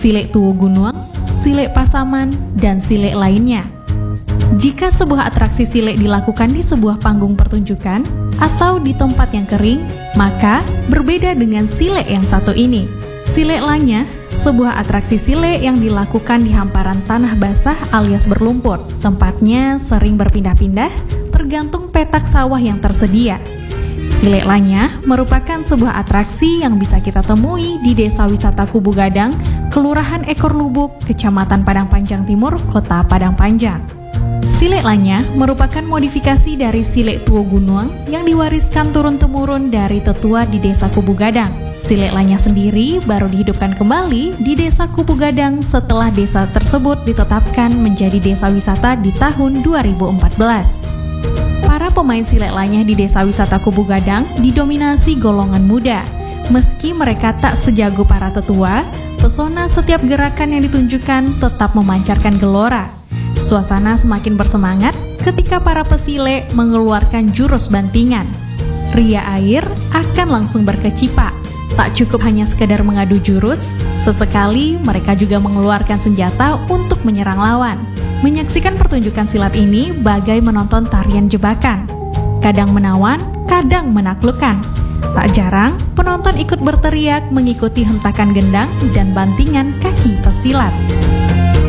Silek Tuwo Gunuang, Silek Pasaman, dan silek lainnya. Jika sebuah atraksi silek dilakukan di sebuah panggung pertunjukan atau di tempat yang kering, maka berbeda dengan silek yang satu ini. Silek Lanya, sebuah atraksi silek yang dilakukan di hamparan tanah basah alias berlumpur. Tempatnya sering berpindah-pindah, tergantung petak sawah yang tersedia. Silek Lanya merupakan sebuah atraksi yang bisa kita temui di Desa Wisata Kubu Gadang, Kelurahan Ekor Lubuk, Kecamatan Padang Panjang Timur, Kota Padang Panjang. Silek Lanya merupakan modifikasi dari Silek Tuwo Gunuang yang diwariskan turun-temurun dari tetua di Desa Kubu Gadang. Silek Lanya sendiri baru dihidupkan kembali di Desa Kubu Gadang setelah desa tersebut ditetapkan menjadi desa wisata di tahun 2014. Para pemain silek Lanya di Desa Wisata Kubu Gadang didominasi golongan muda. Meski mereka tak sejago para tetua, pesona setiap gerakan yang ditunjukkan tetap memancarkan gelora. Suasana semakin bersemangat ketika para pesilek mengeluarkan jurus bantingan. Ria air akan langsung berkecipak. Tak cukup hanya sekedar mengadu jurus, sesekali mereka juga mengeluarkan senjata untuk menyerang lawan. Menyaksikan pertunjukan silat ini bagai menonton tarian jebakan. Kadang menawan, kadang menaklukkan. Tak jarang, penonton ikut berteriak mengikuti hentakan gendang dan bantingan kaki pesilat.